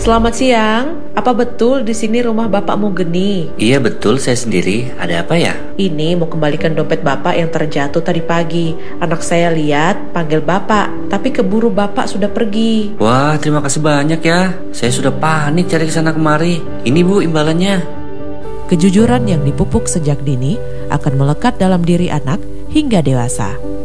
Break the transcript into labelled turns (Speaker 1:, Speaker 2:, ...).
Speaker 1: Selamat siang. Apa betul di sini rumah Bapakmu Geni?
Speaker 2: Iya betul, saya sendiri. Ada apa ya?
Speaker 1: Ini mau kembalikan dompet Bapak yang terjatuh tadi pagi. Anak saya lihat panggil Bapak, tapi keburu Bapak sudah pergi.
Speaker 2: Wah, terima kasih banyak ya. Saya sudah panik cari kesana kemari. Ini Bu imbalannya.
Speaker 3: Kejujuran yang dipupuk sejak dini akan melekat dalam diri anak hingga dewasa.